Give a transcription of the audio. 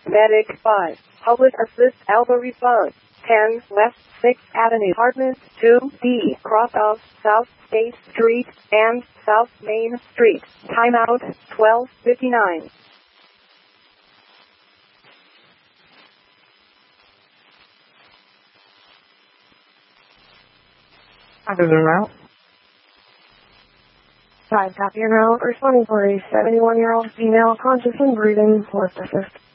Medic 5, Public Assist Alpha Response, 10 West 6th Avenue, Apartment 2B, cross of South State Street and South Main Street. Timeout 12:59. Under the route. 5 copy and route, responding for a 71-year-old female conscious and breathing. Fourth assist.